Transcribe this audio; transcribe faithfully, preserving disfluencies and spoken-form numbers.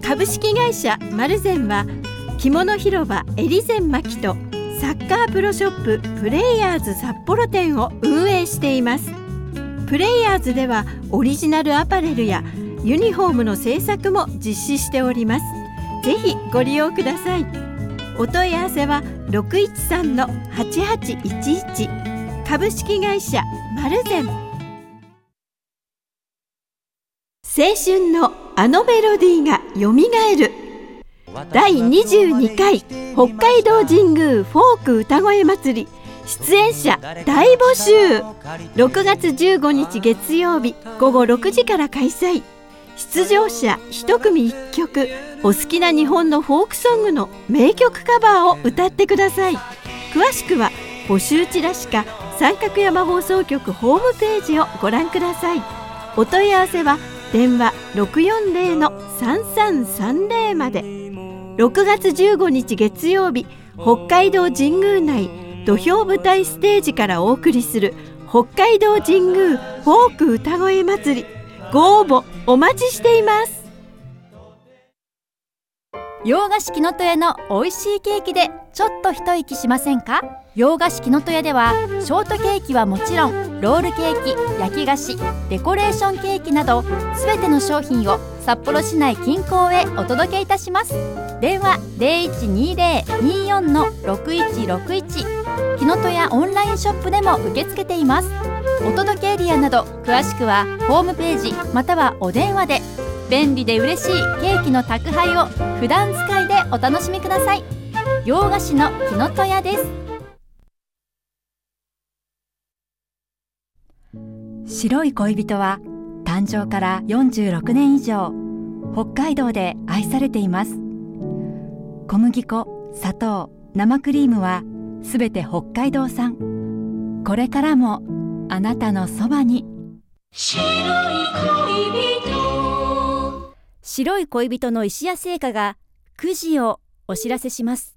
株式会社マルゼンは着物広場エリゼンマキとサッカープロショッププレイヤーズ札幌店を運営しています。プレイヤーズではオリジナルアパレルやユニフォームの製作も実施しております。ぜひご利用ください。お問い合わせは ろくいちさんのはちはちいちいち 株式会社マルゼン。青春のあのメロディーがよみがえるだいにじゅうにかい北海道神宮フォーク歌声祭り出演者大募集。ろくがつじゅうごにち月曜日ごごろくじから開催。出場者いちくみいっきょく、お好きな日本のフォークソングの名曲カバーを歌ってください。詳しくは募集チラシか三角山放送局ホームページをご覧ください。お問い合わせは電話 ろくよんゼロのさんさんさんゼロ まで。ろくがつじゅうごにち月曜日、北海道神宮内土俵舞台ステージからお送りする北海道神宮フォーク歌声祭り、ご応募お待ちしています。 洋菓子木の戸屋の美味しいケーキでちょっと一息しませんか？洋菓子木の戸屋ではショートケーキはもちろん、ロールケーキ、焼き菓子、デコレーションケーキなどすべての商品を札幌市内近郊へお届けいたします。電話 ゼロいちにゼロ にーよん のろくいちろくいち、木の戸屋オンラインショップでも受け付けています。お届けエリアなど詳しくはホームページまたはお電話で。便利で嬉しいケーキの宅配を普段使いでお楽しみください。洋菓子の木の戸屋です。白い恋人は誕生からよんじゅうろくねん以上北海道で愛されています。小麦粉、砂糖、生クリームはすべて北海道産。これからもあなたのそばに。白い恋人、白い恋人の石屋製菓がくじをお知らせします。